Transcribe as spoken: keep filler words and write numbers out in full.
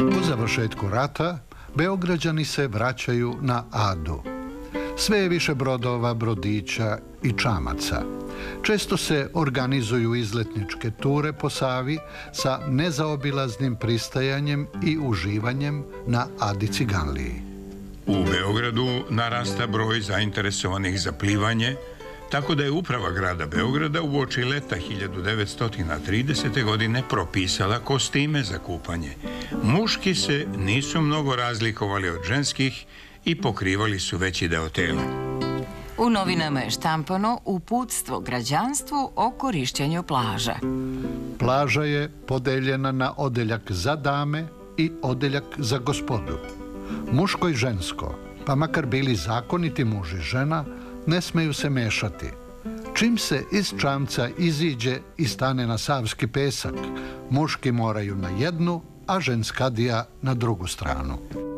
Po završetku rata, Beograđani se vraćaju na Adu. Sve je više brodova, brodića i čamaca. Često se organizuju izletničke ture po Savi sa nezaobilaznim pristajanjem i uživanjem na Adi Ciganliji. U Beogradu narasta broj zainteresovanih za plivanje, tako da je uprava grada Beograda uoči leta hiljadu devetsto tridesete. godine propisala kostime za kupanje. Muški se nisu mnogo razlikovali od ženskih i pokrivali su veći deo tela. U novinama je štampano uputstvo građanstvu o korišćenju plaža. Plaža je podeljena na odeljak za dame i odeljak za gospodu. Muško i žensko, pa makar bili zakoniti muž i žena, ne smeju se mešati. Čim se iz čamca iziđe i stane na savski pesak, muški moraju na jednu, a ženskadija na drugu stranu.